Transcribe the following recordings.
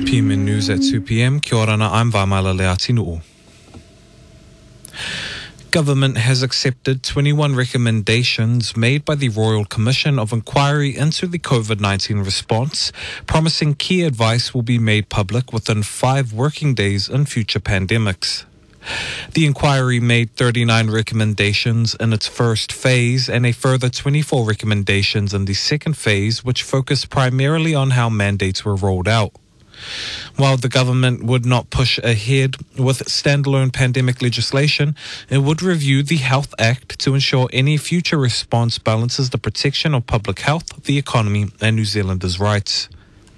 PMN News at 2 p.m. Kia ora, I'm Vamala Leatinu'u. Government has accepted 21 recommendations made by the Royal Commission of Inquiry into the COVID-19 response, promising key advice will be made public within 5 working days in future pandemics. The inquiry made 39 recommendations in its first phase and a further 24 recommendations in the second phase, which focused primarily on how mandates were rolled out. While the government would not push ahead with standalone pandemic legislation, it would review the Health Act to ensure any future response balances the protection of public health, the economy, and New Zealanders' rights.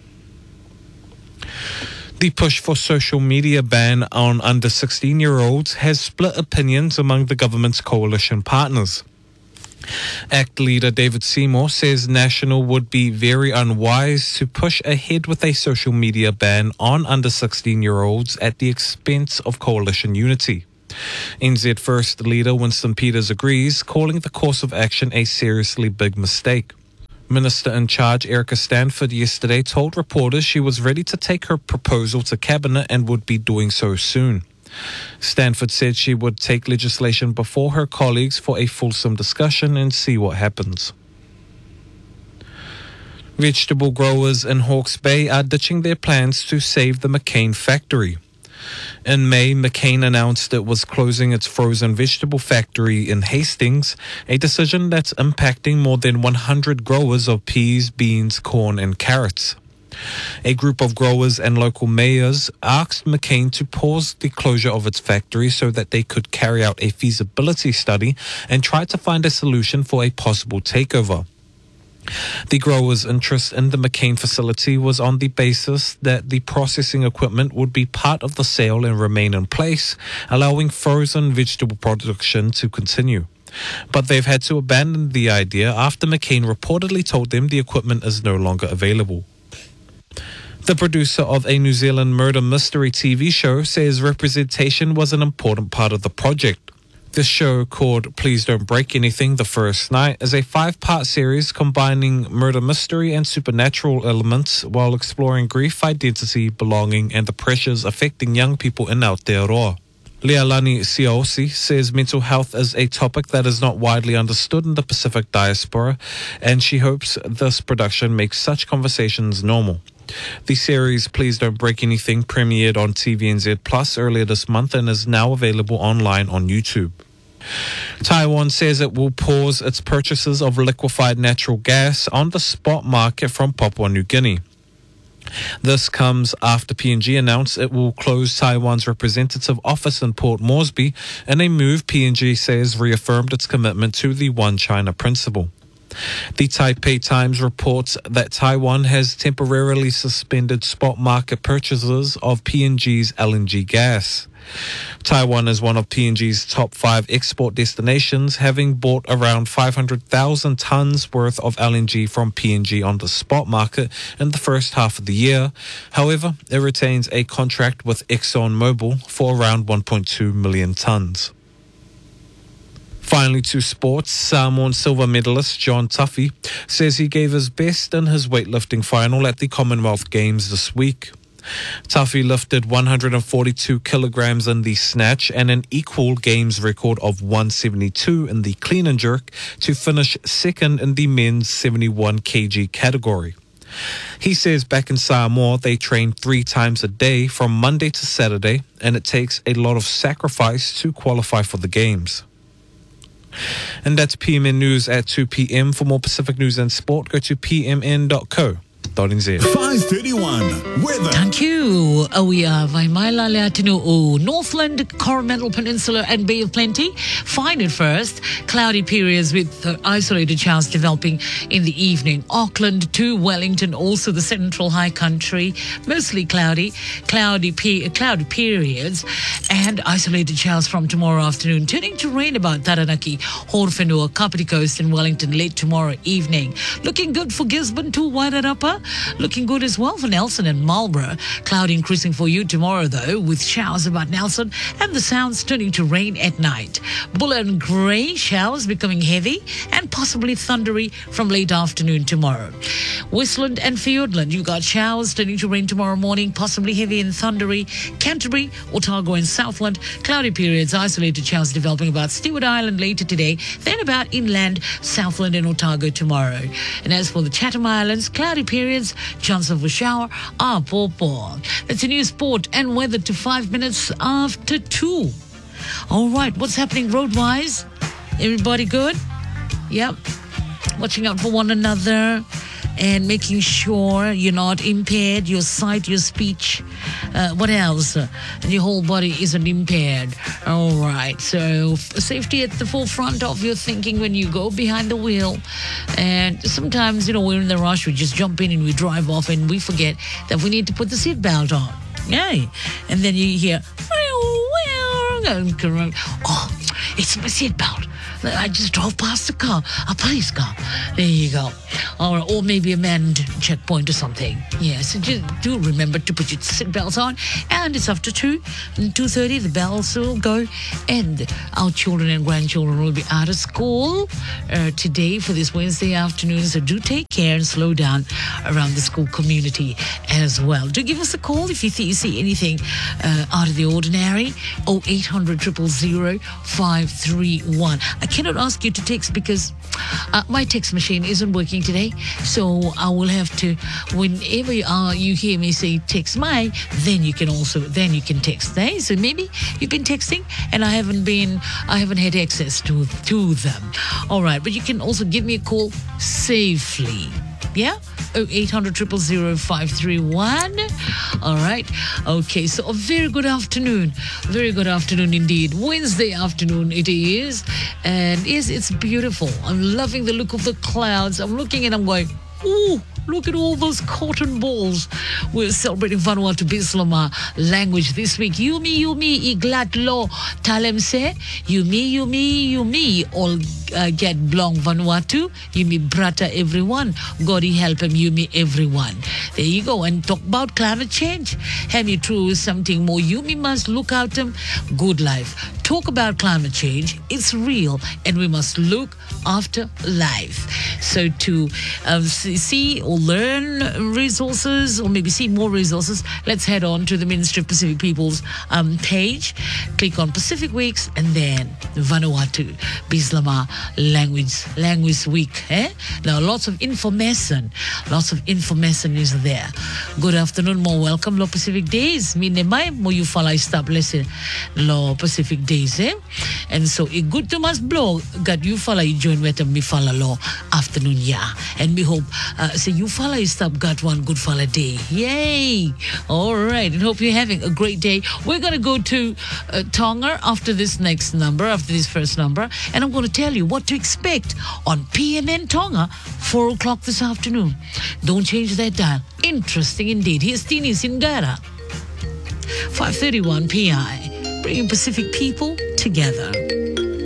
The push for social media ban on under 16-year-olds has split opinions among the government's coalition partners. ACT leader David Seymour says National would be very unwise to push ahead with a social media ban on under 16-year-olds at the expense of coalition unity. NZ First leader Winston Peters agrees, calling the course of action a seriously big mistake. Minister in charge Erica Stanford yesterday told reporters she was ready to take her proposal to Cabinet and would be doing so soon. Stanford said she would take legislation before her colleagues for a fulsome discussion and see what happens. Vegetable growers in Hawke's Bay are ditching their plans to save the McCain factory. In May, McCain announced it was closing its frozen vegetable factory in Hastings, a decision that's impacting more than 100 growers of peas, beans, corn and carrots. A group of growers and local mayors asked McCain to pause the closure of its factory so that they could carry out a feasibility study and try to find a solution for a possible takeover. The growers' interest in the McCain facility was on the basis that the processing equipment would be part of the sale and remain in place, allowing frozen vegetable production to continue. But they've had to abandon the idea after McCain reportedly told them the equipment is no longer available. The producer of a New Zealand murder mystery TV show says representation was an important part of the project. This show, called Please Don't Break Anything the First Night, is a 5-part series combining murder mystery and supernatural elements while exploring grief, identity, belonging, and the pressures affecting young people in Aotearoa. Leilani Siosi says mental health is a topic that is not widely understood in the Pacific diaspora, and she hopes this production makes such conversations normal. The series Please Don't Break Anything premiered on TVNZ Plus earlier this month and is now available online on YouTube. Taiwan says it will pause its purchases of liquefied natural gas on the spot market from Papua New Guinea. This comes after PNG announced it will close Taiwan's representative office in Port Moresby in a move PNG says reaffirmed its commitment to the One China principle. The Taipei Times reports that Taiwan has temporarily suspended spot market purchases of PNG's LNG gas. Taiwan is one of PNG's top 5 export destinations, having bought around 500,000 tons worth of LNG from PNG on the spot market in the first half of the year. However, it retains a contract with ExxonMobil for around 1.2 million tons. Finally, to sports, Samoan silver medalist John Tuffy says he gave his best in his weightlifting final at the Commonwealth Games this week. Tuffy lifted 142 kilograms in the snatch and an equal games record of 172 in the clean and jerk to finish second in the men's 71 kg category. He says back in Samoa they train 3 times a day from Monday to Saturday, and it takes a lot of sacrifice to qualify for the games. And that's PMN News at 2 p.m. For more Pacific news and sport, go to pmn.co.nz. 5:31 weather. Thank you. We are Vaimaila Leatinu, Northland, Coromandel Peninsula and Bay of Plenty. Fine at first. Cloudy periods with isolated showers developing in the evening. Auckland to Wellington, also the central high country. Mostly cloudy periods and isolated showers from tomorrow afternoon. Turning to rain about Taranaki, Horowhenua, Kapiti Coast and Wellington late tomorrow evening. Looking good for Gisborne to Wairarapa. Toowoomba, looking good as well for Nelson and Marlborough. Cloud increasing for you tomorrow, though, with showers about Nelson and the sounds turning to rain at night. Buller and Grey, showers becoming heavy and possibly thundery from late afternoon tomorrow. Westland and Fiordland, you got showers turning to rain tomorrow morning, possibly heavy and thundery. Canterbury, Otago and Southland, cloudy periods, isolated showers developing about Stewart Island later today, then about inland, Southland and Otago tomorrow. And as for the Chatham Islands, cloudy periods, chance of a shower, poor. That's a new sport and weather to 5 minutes after 2. All right, what's happening road-wise? Everybody good? Yep. Watching out for one another and making sure you're not impaired, your sight, your speech, what else? And your whole body isn't impaired. All right, so safety at the forefront of your thinking when you go behind the wheel. And sometimes, we're in the rush, we just jump in and we drive off and we forget that we need to put the seatbelt on. Yay. And then you hear, oh, it's my seatbelt. I just drove past a car, a police car. There you go. Or maybe a manned checkpoint or something. Yes, just do remember to put your seatbelts on. And it's after 2:30, the bells will go. And our children and grandchildren will be out of school today for this Wednesday afternoon. So do take care and slow down around the school community as well. Do give us a call if you see anything out of the ordinary. 0800 000 531. I cannot ask you to text because my text machine isn't working today. So I will have to, whenever you hear me say text my, then you can text. Eh? So maybe you've been texting and I haven't had access to them. All right, but you can also give me a call safely. Yeah? 0800 000 531. All right. Okay, so a very good afternoon. Very good afternoon indeed. Wednesday afternoon it is. And yes, it's beautiful. I'm loving the look of the clouds. I'm looking and I'm going, ooh, look at all those cotton balls. We're celebrating Vanuatu Bislama language this week. Yumi, iglat lo talemse. Yumi, all get blong Vanuatu. Yumi brata everyone. God help him, Yumi everyone. There you go. And talk about climate change. Hemi true something more. Yumi must look out him. Good life. Talk about climate change. It's real and we must look after life. So to see or learn resources or maybe see more resources, let's head on to the Ministry of Pacific Peoples page. Click on Pacific Weeks and then Vanuatu Bislama Language Week. Now lots of information is there. Good afternoon, more welcome lo Pacific Days. Mine mai mo you follow stop listen lo Pacific Days. And so it good to mas blog got you follow you join with me follow lo afternoon and we hope so you follow stop got one good follow day. Yay. All right, and hope you're having a great day. We're going to go to Tonga after this first number, and I'm going to tell you what to expect on PMN Tonga 4 o'clock this afternoon. Don't change that dial. Interesting indeed. Here's Tini Singara. 5:31 PI, bringing Pacific people together.